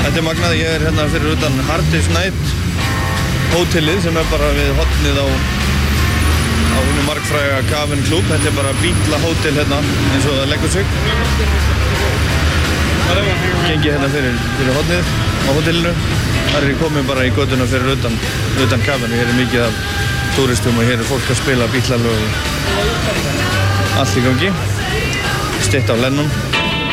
Þetta magnað, ég hérna fyrir utan Hardys Night hótelið sem bara við hornið á húnu margfræga Cavern Club. Þetta bara Beatla hótel hérna eins og það leggur sig. Gengi hérna fyrir hornið á hótelinu. Þar ég komið bara í götuna fyrir utan Cavern. Hér mikið af túristum og hér fólk að spila Beatla-lög og allt í gangi. Stytta á Lennon.